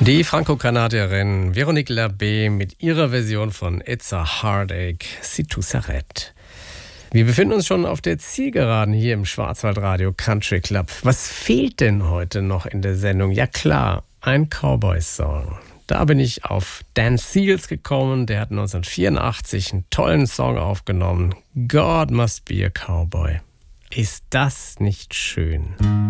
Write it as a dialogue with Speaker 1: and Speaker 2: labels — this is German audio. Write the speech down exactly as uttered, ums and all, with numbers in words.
Speaker 1: Die Franco-Kanadierin Véronique Labbé mit ihrer Version von It's a Heartache, Si tu s'arrêtes. Wir befinden uns schon auf der Zielgeraden hier im Schwarzwaldradio Country Club. Was fehlt denn heute noch in der Sendung? Ja klar, ein Cowboy-Song. Da bin ich auf Dan Seals gekommen, der hat neunzehnhundertvierundachtzig einen tollen Song aufgenommen. God Must Be a Cowboy. Ist das nicht schön?